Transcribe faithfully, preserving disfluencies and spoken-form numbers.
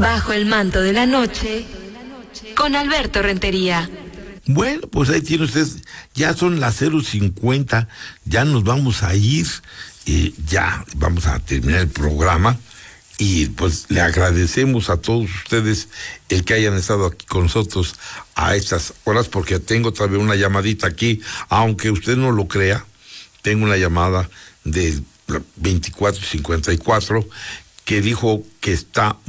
Bajo el manto de la noche, con Alberto Rentería. Bueno, pues ahí tiene usted, ya son las cero cincuenta, ya nos vamos a ir, eh, ya vamos a terminar el programa y pues le agradecemos a todos ustedes el que hayan estado aquí con nosotros a estas horas, porque tengo todavía una llamadita aquí, aunque usted no lo crea, tengo una llamada de veinticuatro cincuenta y cuatro que dijo que está